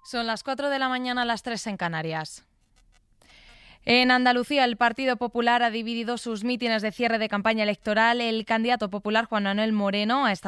Son las 4 de la mañana, las 3 en Canarias. En Andalucía, el Partido Popular ha dividido sus mítines de cierre de campaña electoral. El candidato popular, Juan Manuel Moreno, ha estado